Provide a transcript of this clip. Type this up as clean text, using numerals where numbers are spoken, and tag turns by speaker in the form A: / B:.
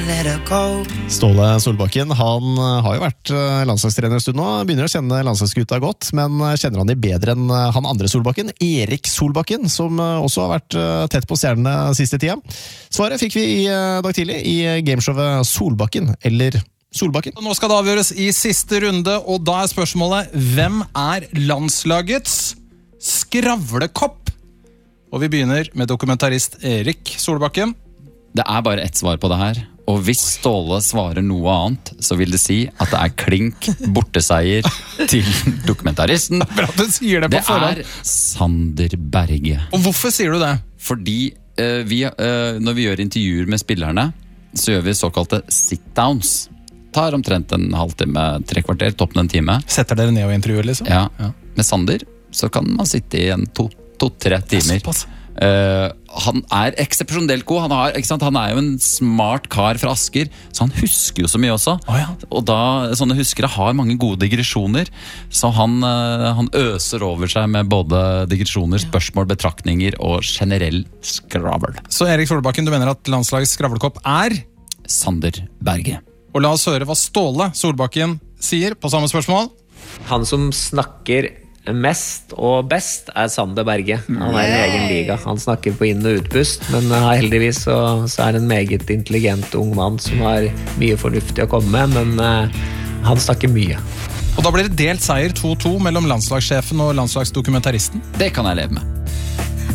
A: Ståle Solbakken, han har jo vært landslagstrener en stund nå, begynner å kjenne landslagsgutta godt, men kjenner han de bedre enn han andre Solbakken, Erik Solbakken, som også har vært tett på stjernene siste tida. Svaret fikk vi i dag tidlig i gameshowet Solbakken eller Solbakken.
B: Nå skal det avgjøres i siste runde, og da er spørsmålet: hvem er landslagets skravlekopp? Og vi begynner med dokumentarist Erik Solbakken.
C: Det er bare ett svar på det her. Og hvis Ståle svarer noe annet, så vil det si at det er klink borteseier til dokumentaristen.
B: Bra at du sier det på forhånd.
C: Det er Sander Berge.
B: Og hvorfor sier du det?
C: Fordi når vi gjør intervjuer med spillerne, så gjør vi såkalte sit-downs. Tar omtrent en halvtime, 3 kvarter, toppen en time.
B: Setter dere ned og intervjuer, liksom?
C: Ja. Med Sander så kan man sitte i 2-3 timer. Han er eksepsjonelt god. Han er jo en smart kar fra Asker, så han husker jo så mye også. Og da, sånne huskere har mange gode digresjoner, så han øser over seg med både digresjoner, spørsmål, betraktninger og generell skravl.
B: Så Erik Solbakken, du mener at landslagets skravlekopp er
C: Sander Berge.
B: Og la oss høre hva Ståle Solbakken sier på samme spørsmål.
D: Han som snakker mest og best er Sander Berge. Han er i en egen liga. Han snakker på inn- og utpust, men heldigvis så er en meget intelligent ung mann som har mye fornuftig å komme med, men han snakker mye.
B: Og da blir det delt seier 2-2 mellom landslagssjefen og landslagsdokumentaristen.
C: Det kan jeg leve med.